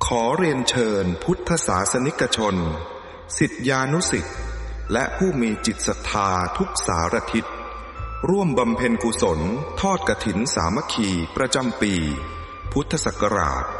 ขอเรียนเชิญพุทธศาสนิกชนศิษยานุศิษย์และผู้มีจิตศรัทธาทุกสารทิศร่วมบำเพ็ญกุศลทอดกฐินสามัคคีประจำปีพุทธศักราช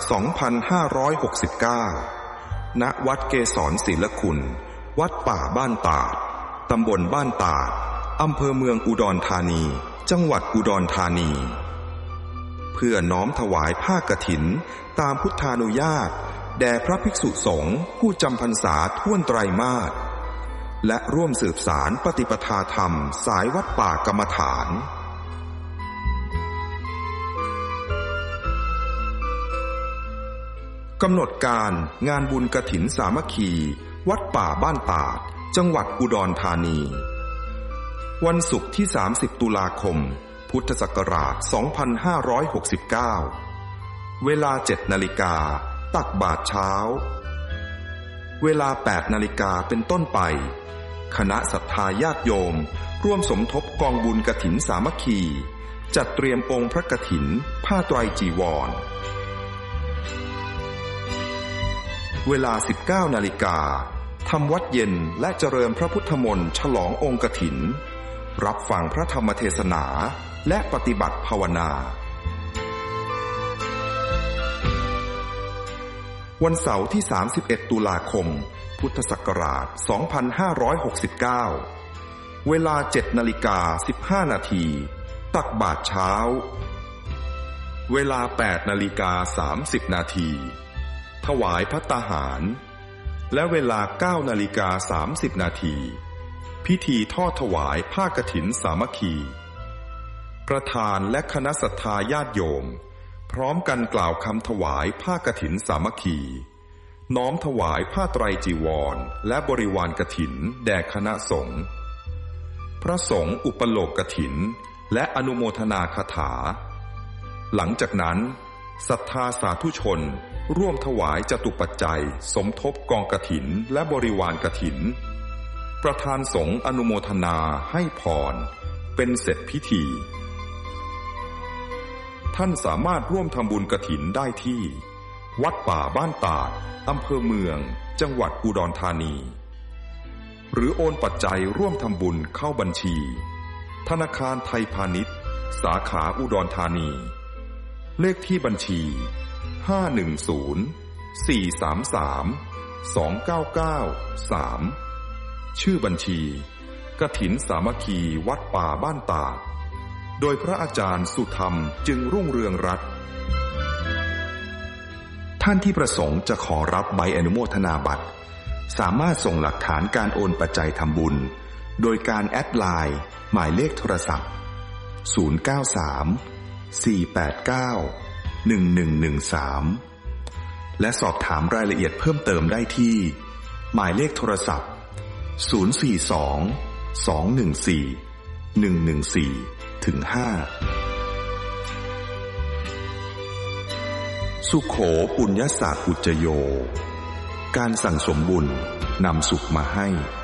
2569 ณ วัดเกศรศิลคุณวัดป่าบ้านตาดตำบลบ้านตาดอำเภอเมืองอุดรธานีจังหวัดอุดรธานีเพื่อน้อมถวายผ้ากฐินตามพุทธานุญาตแด่พระภิกษุสงฆ์ผู้จำพรรษาท่วนไตรมาสและร่วมสืบสารปฏิปทาธรรมสายวัดป่ากรรมฐานกำหนดการงานบุญกฐินสามัคคีวัดป่าบ้านตาดจังหวัดอุดรธานีวันศุกร์ที่ 30 ตุลาคมพุทธศักราช 2569 เวลา 7 นาฬิกาตักบาตรเช้าเวลา 8 นาฬิกาเป็นต้นไปคณะศรัทธาญาติโยมร่วมสมทบกองบุญกฐินสามัคคีจัดเตรียมองค์พระกฐินผ้าไตรจีวรเวลา 19 นาฬิกาทำวัดเย็นและเจริญพระพุทธมนต์ฉลององค์กฐินรับฟังพระธรรมเทศนาและปฏิบัติภาวนาวันเสาร์ที่ 31 ตุลาคมพุทธศักราช 2569 เวลา 7 นาฬิกา 15 นาทีตักบาตรเช้าเวลา 8 นาฬิกา 30 นาทีถวายภัตตาหารและเวลา 9 นาฬิกา 30 นาทีพิธีทอดถวายผ้ากฐินสามัคคีประธานและคณะศรัทธาญาติโยมพร้อมกันกล่าวคำถวายผ้ากฐินสามัคคีน้อมถวายผ้าไตรจีวรและบริวารกฐินแด่คณะสงฆ์พระสงฆ์อุปโลกกฐินและอนุโมทนาคาถาหลังจากนั้นศรัทธาสาธุชนร่วมถวายจตุปัจจัยสมทบกองกฐินและบริวารกฐินประธานสงฆ์อนุโมทนาให้พรเป็นเสร็จพิธีท่านสามารถร่วมทำบุญกฐินได้ที่วัดป่าบ้านตาดอำเภอเมืองจังหวัดอุดรธานีหรือโอนปัจจัยร่วมทำบุญเข้าบัญชีธนาคารไทยพาณิชย์สาขาอุดรธานีเลขที่บัญชี510-433-2993ชื่อบัญชีกฐินสามัคคีวัดป่าบ้านตาดโดยพระอาจารย์สุธรรมจึงรุ่งเรืองรัตน์ท่านที่ประสงค์จะขอรับใบอนุโมทนาบัตรสามารถส่งหลักฐานการโอนปัจจัยทำบุญโดยการแอดไลน์หมายเลขโทรศัพท์093-489-1113และสอบถามรายละเอียดเพิ่มเติมได้ที่หมายเลขโทรศัพท์042-214-114-5สุโขปุญญสาอุจโยการสั่งสมบุญนำสุขมาให้